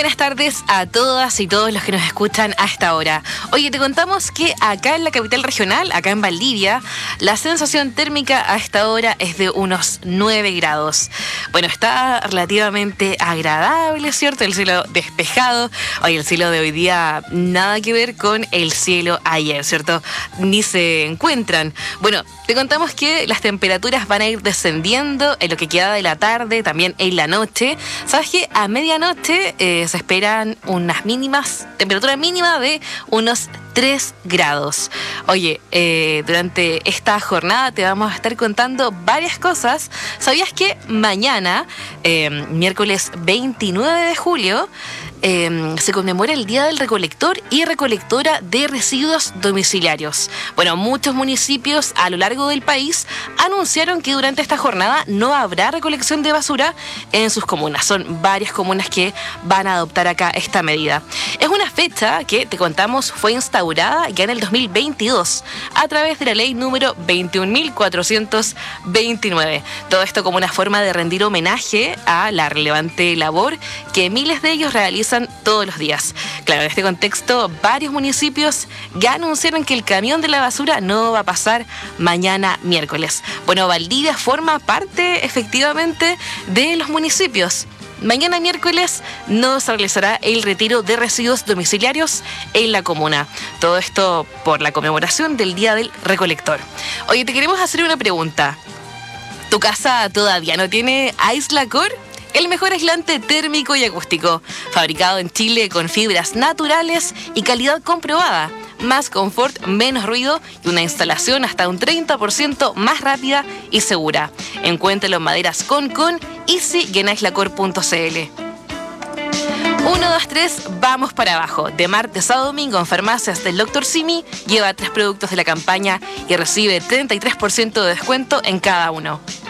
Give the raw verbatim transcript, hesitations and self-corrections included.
buenas tardes a todas y todos los que nos escuchan a esta hora. Oye, te contamos que acá en la capital regional, acá en Valdivia, la sensación térmica a esta hora es de unos nueve grados. Bueno, está relativamente agradable, ¿cierto? El cielo despejado. Oye, el cielo de hoy día nada que ver con el cielo ayer, ¿cierto? Ni se encuentran. Bueno, te contamos que las temperaturas van a ir descendiendo en lo que queda de la tarde, también en la noche. ¿Sabes qué? A medianoche eh, se esperan unas mínimas, temperatura mínima de unos tres grados. Oye, eh, durante esta jornada te vamos a estar contando varias cosas. ¿Sabías que mañana, eh, miércoles veintinueve de julio, Eh, se conmemora el Día del Recolector y Recolectora de Residuos Domiciliarios? Bueno, muchos municipios a lo largo del país anunciaron que durante esta jornada no habrá recolección de basura en sus comunas. Son varias comunas que van a adoptar acá esta medida. Es una fecha que, te contamos, fue instaurada ya en el dos mil veintidós a través de la ley número veintiún mil cuatrocientos veintinueve. Todo esto como una forma de rendir homenaje a la relevante labor que miles de ellos realizan todos los días. Claro, en este contexto, varios municipios ya anunciaron que el camión de la basura no va a pasar mañana miércoles. Bueno, Valdivia forma parte efectivamente de los municipios. Mañana miércoles no se realizará el retiro de residuos domiciliarios en la comuna. Todo esto por la conmemoración del Día del Recolector. Oye, te queremos hacer una pregunta. ¿Tu casa todavía no tiene Aislacor? El mejor aislante térmico y acústico, fabricado en Chile con fibras naturales y calidad comprobada. Más confort, menos ruido y una instalación hasta un treinta por ciento más rápida y segura. Encuéntralo en maderas Concon, Easy y en aislacor punto c l. uno, dos, tres, vamos para abajo. De martes a domingo en farmacias del doctor Simi, lleva tres productos de la campaña y recibe treinta y tres por ciento de descuento en cada uno.